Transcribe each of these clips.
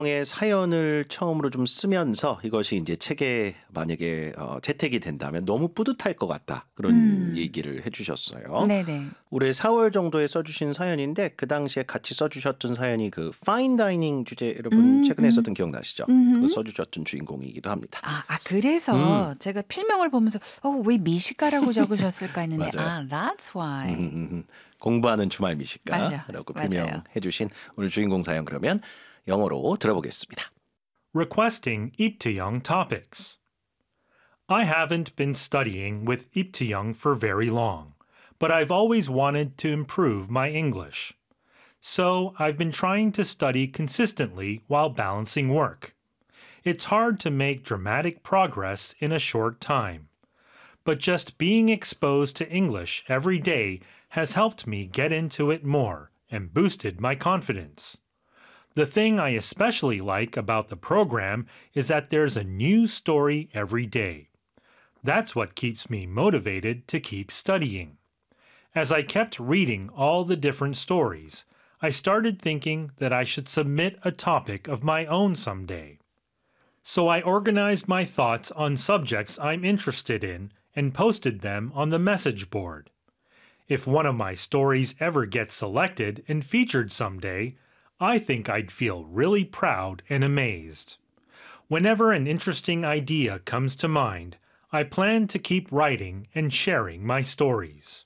의 사연을 처음으로 좀 쓰면서 이것이 이제 책에 만약에 채택이 된다면 너무 뿌듯할 것 같다. 그런 음. 얘기를 해 주셨어요. 네네. 올해 4월 정도에 써 주신 사연인데 그 당시에 같이 써 주셨던 사연이 그 파인 다이닝 주제 여러분 음 최근에 음. 했었던 기억나시죠? 그거 음음. 써 주셨던 주인공이기도 합니다. 음. 그래서 제가 필명을 보면서 '왜 미식가라고 적으셨을까?' 했는데 맞아요. that's why. 음음음음. 공부하는 주말 맞아. 미식가라고 맞아요. 필명해 주신 오늘 주인공 사연 그러면 영어로 들어보겠습니다. Requesting Iptiyong topics. I haven't been studying with Iptiyong for very long, but I've always wanted to improve my English. So I've been trying to study consistently while balancing work. It's hard to make dramatic progress in a short time, but just being exposed to English every day has helped me get into it more and boosted my confidence. The thing I especially like about the program is that there's a new story every day. That's what keeps me motivated to keep studying. As I kept reading all the different stories, I started thinking that I should submit a topic of my own someday. So I organized my thoughts on subjects I'm interested in and posted them on the message board. If one of my stories ever gets selected and featured someday, I think I'd feel really proud and amazed. Whenever an interesting idea comes to mind, I plan to keep writing and sharing my stories.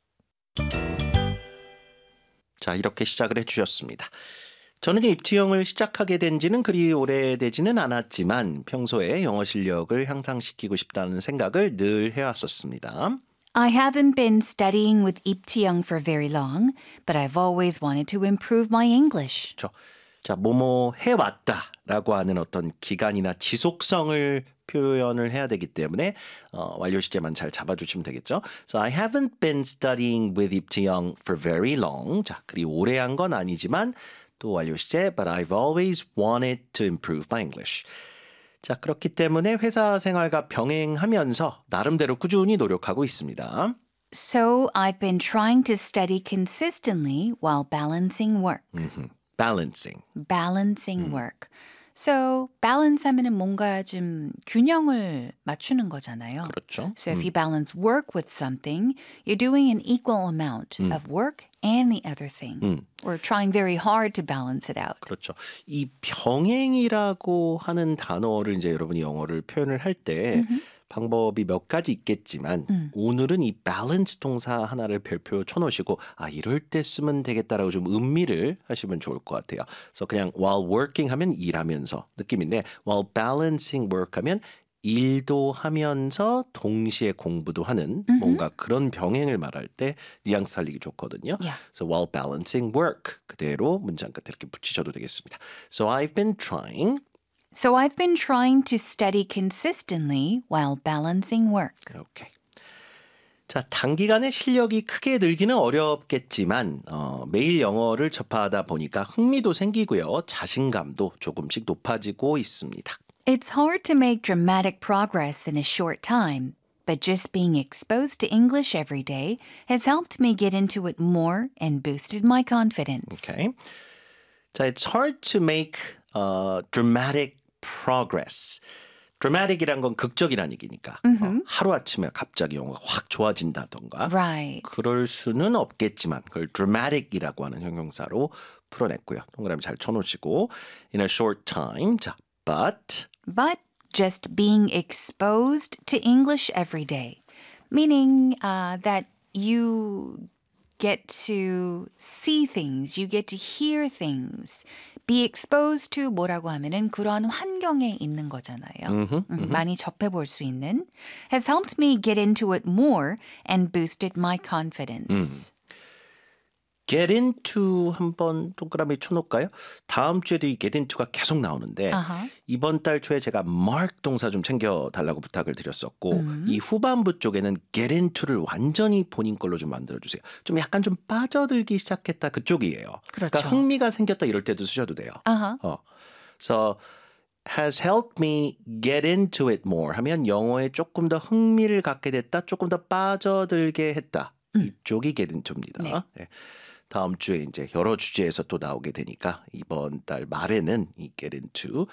자, 이렇게 시작을 해 주셨습니다. 저는 입티형을 시작하게 된 지는 그리 오래되지는 않았지만 평소에 영어 실력을 향상시키고 싶다는 생각을 늘 해왔었습니다. I haven't been studying with Ip Ti-young for very long, but I've always wanted to improve my English. 자, 뭐뭐 해왔다라고 하는 어떤 기간이나 지속성을 표현을 해야 되기 때문에 완료 시제만 잘 잡아주시면 되겠죠. So I haven't been studying with Ip Ti-young for very long. 자, 그리 오래 한 건 아니지만 또 완료 시제 but I've always wanted to improve my English. 자, 그렇기 때문에 회사 생활과 병행하면서 나름대로 꾸준히 노력하고 있습니다. So I've been trying to study consistently while balancing work. Balancing. Balancing work. So balance 하면은 뭔가 좀 균형을 맞추는 거잖아요. 그렇죠. So if you balance work with something, you're doing an equal amount of work and the other thing. Or trying very hard to balance it out. 그렇죠. 이 병행이라고 하는 단어를 이제 여러분이 영어를 표현을 할 때 방법이 몇 가지 있겠지만 오늘은 이 balance 동사 하나를 별표 쳐놓으시고 이럴 때 쓰면 되겠다라고 좀 음미를 하시면 좋을 것 같아요. 그래서 그냥 while working 하면 일하면서 느낌인데 while balancing work 하면 일도 하면서 동시에 공부도 하는 뭔가 그런 병행을 말할 때 뉘앙스 살리기 좋거든요. Yeah. So while balancing work 그대로 문장 끝에 이렇게 붙이셔도 되겠습니다. So I've been trying to study consistently while balancing work. 오케이. 자, 단기간에 실력이 크게 늘기는 어렵겠지만 매일 영어를 접하다 보니까 흥미도 생기고요. 자신감도 조금씩 높아지고 있습니다. It's hard to make dramatic progress in a short time, but just being exposed to English every day has helped me get into it more and boosted my confidence. Okay. 자, it's hard to make dramatic progress. dramatic이란 건 극적이란 얘기니까 하루아침에 갑자기 영어가 확 좋아진다던가 Right. 그럴 수는 없겠지만 그걸 dramatic이라고 하는 형용사로 풀어냈고요. 동그라미 잘 쳐놓으시고 in a short time. 자, but just being exposed to English every day, meaning that you get to see things, you get to hear things. Be exposed to 뭐라고 하면은 그런 환경에 있는 거잖아요. 많이 접해볼 수 있는. Has helped me get into it more and boosted my confidence. get into 한번 동그라미 쳐놓을까요? 다음 주에도 이 get into가 계속 나오는데 이번 달 초에 제가 mark 동사 좀 챙겨달라고 부탁을 드렸었고 이 후반부 쪽에는 get into를 완전히 본인 걸로 좀 만들어주세요. 좀 약간 좀 빠져들기 시작했다 그쪽이에요. 그렇죠. 그러니까 흥미가 생겼다 이럴 때도 쓰셔도 돼요. So has helped me get into it more 하면 영어에 조금 더 흥미를 갖게 됐다, 조금 더 빠져들게 했다. 이쪽이 get into입니다. 네. 네. 다음 주에 이제 여러 주제에서 또 나오게 되니까 이번 달 말에는 이 get into